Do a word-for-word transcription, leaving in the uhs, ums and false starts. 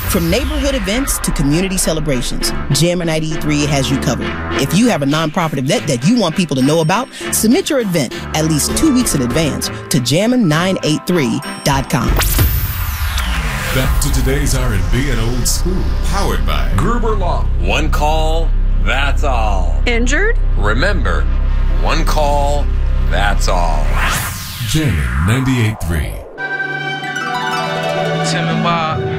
From neighborhood events to community celebrations, Jammer ninety-three has you covered. If you have a nonprofit event that you want people to know about, submit your event at least two weeks in advance to jammin nine eight three dot com. Back to today's R and B and old school, powered by Gruber Law. One call, that's all. Injured? Remember, one call, that's all. Jammin ninety-eight point three. Tim and Bob.